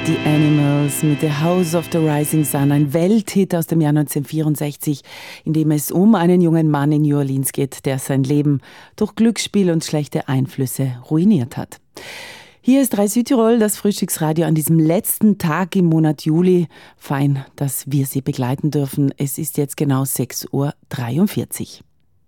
The Animals mit The House of the Rising Sun, ein Welthit aus dem Jahr 1964, in dem es um einen jungen Mann in New Orleans geht, der sein Leben durch Glücksspiel und schlechte Einflüsse ruiniert hat. Hier ist 3 Südtirol, das Frühstücksradio an diesem letzten Tag im Monat Juli. Fein, dass wir Sie begleiten dürfen. Es ist jetzt genau 6:43 Uhr.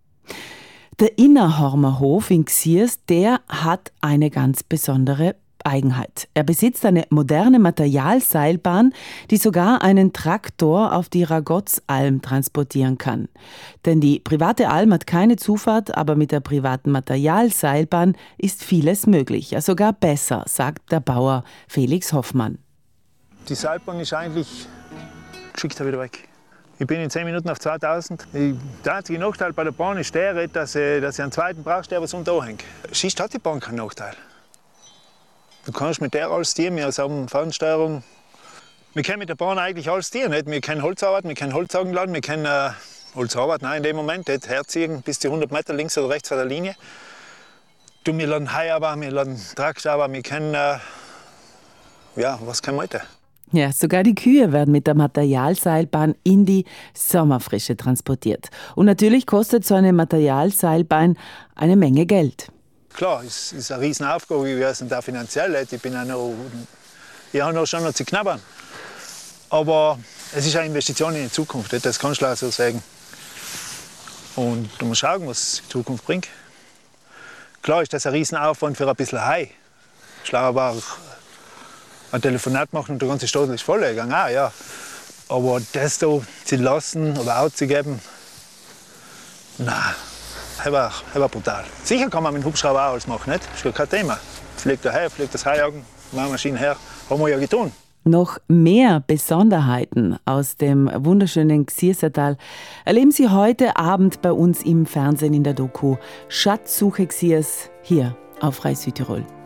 Der Innerhormerhof in Xiers, der hat eine ganz besondere Eigenheit. Er besitzt eine moderne Materialseilbahn, die sogar einen Traktor auf die Ragotz-Alm transportieren kann. Denn die private Alm hat keine Zufahrt, aber mit der privaten Materialseilbahn ist vieles möglich. Ja, sogar besser, sagt der Bauer Felix Hoffmann. Die Seilbahn ist eigentlich geschickt wieder weg. Ich bin in 10 Minuten auf 2000. Der einzige Nachteil bei der Bahn ist der, dass ich einen zweiten brauchst, der was unten anhängt. Schießt hat die Bahn keinen Nachteil. Du kannst mit der alles dienen, wir haben Fernsteuerung. Wir können mit der Bahn eigentlich alles dienen. Nicht? Wir können Holz arbeiten, wir können Holzhaken laden, wir können Holz arbeiten, nein, in dem Moment, nicht herziehen bis zu 100 Meter links oder rechts von der Linie. Wir laden Heu aber, wir laden Traktor aber, wir können, was können wir heute? Ja, sogar die Kühe werden mit der Materialseilbahn in die Sommerfrische transportiert. Und natürlich kostet so eine Materialseilbahn eine Menge Geld. Klar, es ist eine Riesenaufgabe, wie wir sind da finanziell. Ich habe noch schon noch zu knabbern. Aber es ist eine Investition in die Zukunft, das kannst du auch so sagen. Und du musst schauen, was die Zukunft bringt. Klar ist das ein Riesenaufwand für ein bisschen Heu. Schlau aber auch ein Telefonat machen und der ganze Stadel ist voll gegangen. Ja. Aber das da zu lassen oder auszugeben, nein. Das war brutal. Sicher kann man mit dem Hubschrauber auch alles machen, nicht? Das ist kein Thema. Fliegt der Heu, fliegt das Heujagen, Maschine her, haben wir ja getan. Noch mehr Besonderheiten aus dem wunderschönen Xiersertal erleben Sie heute Abend bei uns im Fernsehen in der Doku Schatzsuche Xiers hier auf 3 Südtirol.